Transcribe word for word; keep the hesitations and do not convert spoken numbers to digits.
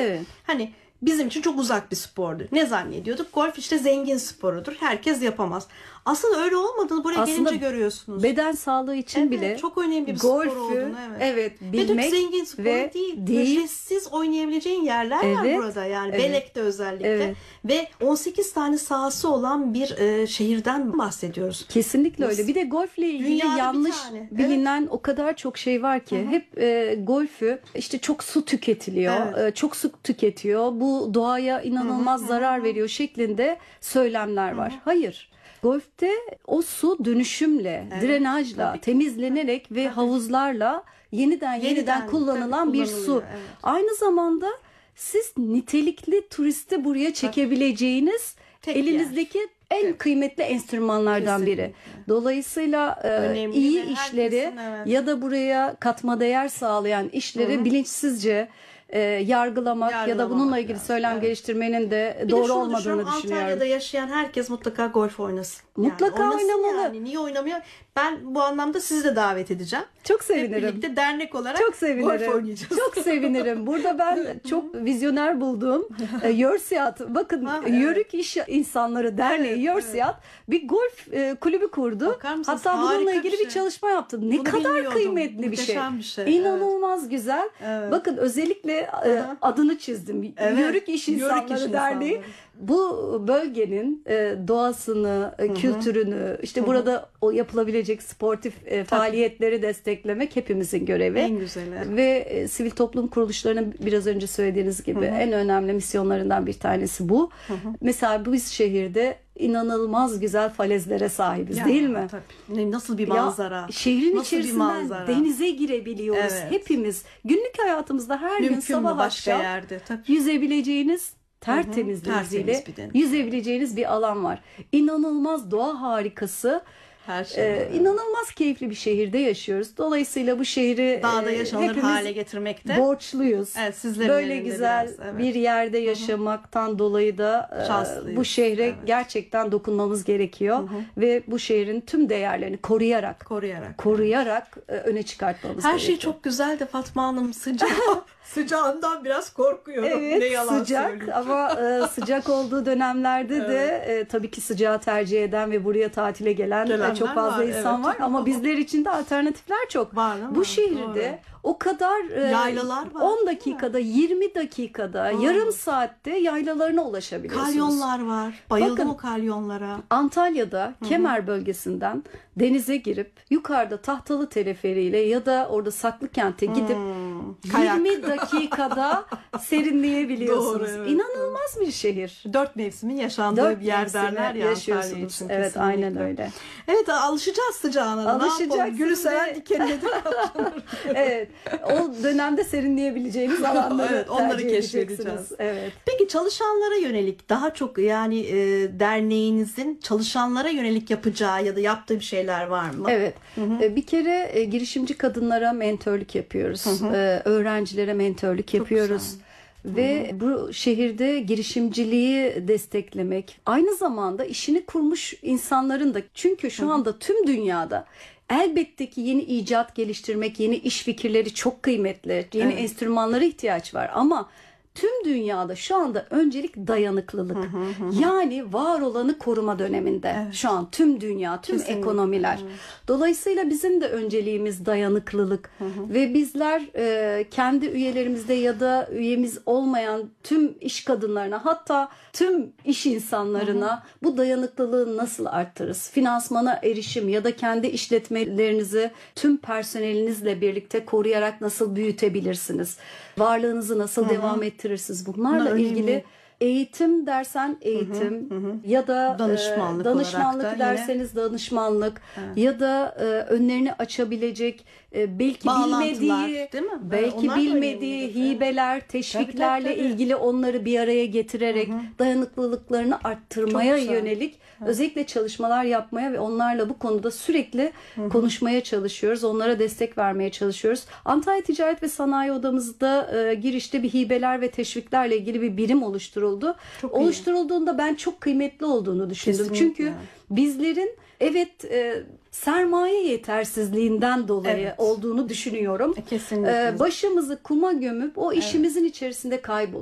Evet. Hani bizim için çok uzak bir spordu. Ne zannediyorduk? Golf işte zengin sporudur. Herkes yapamaz. Aslında öyle olmadığını buraya Aslında gelince görüyorsunuz. Beden sağlığı için evet, bile çok önemli bir golfü, spor olduğunu. Evet. evet bilmek ve zengin sporu ve değil. değil. Ücretsiz oynayabileceğin yerler evet, var burada. Yani evet, Belek'te özellikle. Evet. Ve on sekiz tane sahası olan bir e, şehirden bahsediyoruz. Kesinlikle öyle. Bir de golfle ilgili Dünyada yanlış bilinen evet. o kadar çok şey var ki. Hı-hı. Hep e, golfü işte çok su tüketiliyor. Evet. E, çok su tüketiyor. Bu doğaya inanılmaz Hı-hı. zarar veriyor şeklinde söylemler var. Hı-hı. Hayır. Golfte o su dönüşümle, evet, drenajla, temizlenerek ve tabii. havuzlarla yeniden yeniden, yeniden kullanılan bir su. Evet. Aynı zamanda siz nitelikli turisti buraya çekebileceğiniz Tek elinizdeki yer. en evet. kıymetli enstrümanlardan Kesinlikle. biri. Dolayısıyla Önemli iyi işleri evet. ya da buraya katma değer sağlayan işleri Hı-hı. bilinçsizce E, yargılamak, yargılamak ya da bununla ilgili lazım. söylem evet. geliştirmenin de bir doğru de olmadığını düşünüyorum. Antalya'da yaşayan herkes mutlaka golf oynasın. Mutlaka yani oynamalı. Yani. Niye oynamıyor? Ben bu anlamda sizi de davet edeceğim. Çok sevinirim. Hep birlikte dernek olarak çok sevinirim. golf oynayacağız. Çok sevinirim. Burada ben çok vizyoner bulduğum e, Yörsiyat, bakın ha, evet. Yörük İş İnsanları Derneği evet, Yörsiyat evet. bir golf e, kulübü kurdu. Hatta bununla ilgili bir, şey. bir çalışma yaptı. Ne Bunu kadar kıymetli bir şey. bir şey. İnanılmaz evet. güzel. Evet. Bakın özellikle e, adını çizdim. Evet. Yörük İş İnsanları Yörük İş Derneği. İnsanları. Bu bölgenin e, doğasını, e, kültürünü, işte Hı-hı. burada o yapılabilecek sportif e, faaliyetleri desteklemek hepimizin görevi. En güzeli. Ve e, sivil toplum kuruluşlarının biraz önce söylediğiniz gibi Hı-hı. en önemli misyonlarından bir tanesi bu. Hı-hı. Mesela biz şehirde inanılmaz güzel falezlere sahibiz ya, değil mi? Tabii. Nasıl bir manzara. Ya, şehrin Nasıl içerisinden denize girebiliyoruz. Evet. Hepimiz günlük hayatımızda her Mümkün gün sabah başka akşam yerde, tabii. yüzebileceğiniz tertemiz denizle yüzebileceğiniz bir alan var. İnanılmaz doğa harikası. Her şey. Ee, inanılmaz keyifli bir şehirde yaşıyoruz. Dolayısıyla bu şehri dağda yaşanır hale getirmekte borçluyuz. Evet, sizlerin böyle güzel biraz, evet. bir yerde yaşamaktan Hı-hı. dolayı da e, bu şehre evet. gerçekten dokunmamız gerekiyor Hı-hı. ve bu şehrin tüm değerlerini koruyarak koruyarak koruyarak evet. öne çıkartmamız Her gerekiyor. şey çok güzel de Fatma Hanım sıcak. Sıcağından biraz korkuyorum. Evet, ne yalan sıcak ama e, sıcak olduğu dönemlerde evet. de e, tabii ki sıcağı tercih eden ve buraya tatile gelen e, çok fazla var, insan evet. var ama bizler için de alternatifler çok. Var, Bu var, şehirde doğru. o kadar e, yaylalar var. on dakikada, yirmi dakikada, Aa. yarım saatte yaylalarına ulaşabiliyorsunuz. Kalyonlar var. Bayıldım Bakın, o kalyonlara. Antalya'da Hı-hı. Kemer bölgesinden denize girip yukarıda Tahtalı teleferiyle ya da orada Saklıkent'e gidip hmm. yirmi dakikada serinleyebiliyorsunuz. Doğru, evet, İnanılmaz evet. bir şehir. Dört mevsimin yaşandığı Dört bir yer derler ya yaşıyorsunuz. Için, evet, aynen öyle. Evet, alışacağız sıcağına. Alışacağız. Gülü seven dikenine de evet. O dönemde serinleyebileceğiniz alanları evet, onları keşfedeceğiz. Evet. Peki çalışanlara yönelik daha çok yani e, derneğinizin çalışanlara yönelik yapacağı ya da yaptığı bir şeyler var mı? Evet. Hı hı. Bir kere e, girişimci kadınlara mentörlük yapıyoruz. Hı hı. E, öğrencilere mentörlük çok yapıyoruz. Güzel. Ve Hı-hı. bu şehirde girişimciliği desteklemek, aynı zamanda işini kurmuş insanların da, çünkü şu Hı-hı. anda tüm dünyada elbette ki yeni icat geliştirmek, yeni iş fikirleri çok kıymetli, yeni evet. enstrümanlara ihtiyaç var ama tüm dünyada şu anda öncelik dayanıklılık. Hı hı hı. Yani var olanı koruma döneminde. Evet. Şu an tüm dünya, tüm Kesinlikle. ekonomiler. Evet. Dolayısıyla bizim de önceliğimiz dayanıklılık. Hı hı. Ve bizler e, kendi üyelerimizde ya da üyemiz olmayan tüm iş kadınlarına, hatta tüm iş insanlarına hı hı. bu dayanıklılığı nasıl arttırırız? Finansmana erişim ya da kendi işletmelerinizi tüm personelinizle birlikte koruyarak nasıl büyütebilirsiniz? Varlığınızı nasıl hı hı. devam ettirirsiniz? Bunlarla Bunlar ilgili önemli. Eğitim dersen eğitim hı hı hı. ya da danışmanlık, e, danışmanlık derseniz yine... danışmanlık evet. ya da e, önlerini açabilecek e, belki bilmediği değil mi? belki Onlar bilmediği hibeler, teşviklerle tabii, tabii, tabii. ilgili onları bir araya getirerek hı hı. dayanıklılıklarını arttırmaya yönelik evet. özellikle çalışmalar yapmaya ve onlarla bu konuda sürekli hı hı. konuşmaya çalışıyoruz. Onlara destek vermeye çalışıyoruz. Antalya Ticaret ve Sanayi Odamızda e, girişte bir hibeler ve teşviklerle ilgili bir birim oluşturuldu. Çok Oluşturulduğunda iyi. ben çok kıymetli olduğunu düşündüm. Kesinlikle. Çünkü bizlerin evet e, sermaye yetersizliğinden dolayı evet. olduğunu düşünüyorum. Kesinlikle. E, başımızı kuma gömüp o evet. işimizin içerisinde kayboluyoruz.